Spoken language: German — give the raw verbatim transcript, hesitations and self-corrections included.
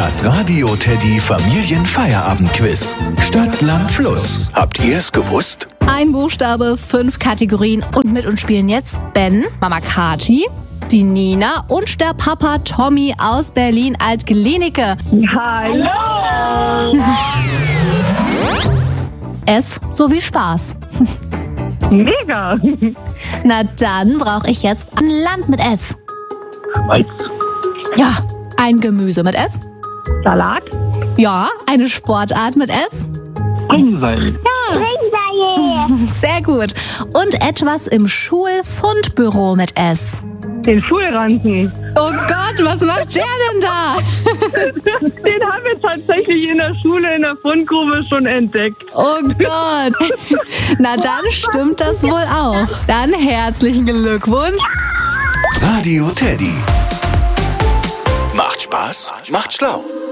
Das Radio Teddy Familienfeierabendquiz. Stadt, Land, Fluss. Habt ihr es gewusst? Ein Buchstabe, fünf Kategorien und mit uns spielen jetzt Ben, Mama Kati, die Nina und der Papa Tommy aus Berlin-Altglienicke. Hallo! S sowie Spaß. Mega! Na dann brauche ich jetzt ein Land mit S. Mais. Ja, ein Gemüse mit S. Salat. Ja, eine Sportart mit S. Springseil. Sehr gut. Und etwas im Schulfundbüro mit S. Den Schulranzen. Oh Gott, was macht der denn da? Den haben wir tatsächlich in der Schule in der Fundgrube schon entdeckt. Oh Gott. Na dann stimmt das wohl auch. Dann herzlichen Glückwunsch. Radio Teddy. Macht Spaß, macht schlau.